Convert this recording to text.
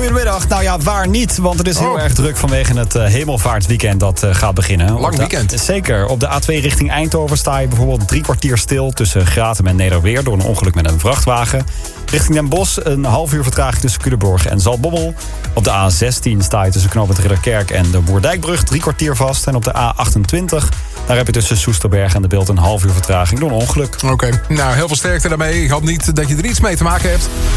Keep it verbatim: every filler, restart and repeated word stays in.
Goedemiddag. Nou ja, waar niet? Want het is heel oh. erg druk vanwege het uh, hemelvaartsweekend dat uh, gaat beginnen. Lang de, weekend. Zeker. Op de A twee richting Eindhoven sta je bijvoorbeeld drie kwartier stil tussen Gratum en Nederweer door een ongeluk met een vrachtwagen. Richting Den Bosch een half uur vertraging tussen Culemborg en Zaltbommel. Op de A zestien sta je tussen knooppunt Ridderkerk en de Moerdijkbrug drie kwartier vast. En op de A achtentwintig, daar heb je tussen Soesterberg en de Beeld een half uur vertraging door een ongeluk. Oké, okay. Nou heel veel sterkte daarmee. Ik hoop niet dat je er iets mee te maken hebt.